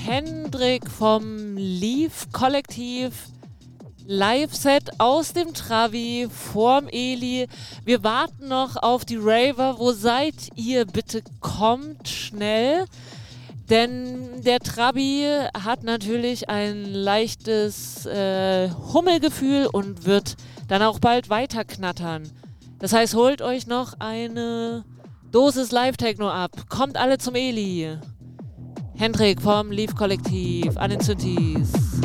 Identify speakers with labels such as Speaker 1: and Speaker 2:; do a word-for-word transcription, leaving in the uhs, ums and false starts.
Speaker 1: Hendrik vom Leaf Kollektiv. Live-Set aus dem Travi vorm Eli. Wir warten noch auf die Raver. Wo seid ihr? Bitte kommt schnell. Denn der Trabi hat natürlich ein leichtes äh, Hummelgefühl und wird dann auch bald weiter knattern. Das heißt, holt euch noch eine Dosis Live-Techno ab. Kommt alle zum Eli. Hendrik vom Leaf Kollektiv an den Synthes.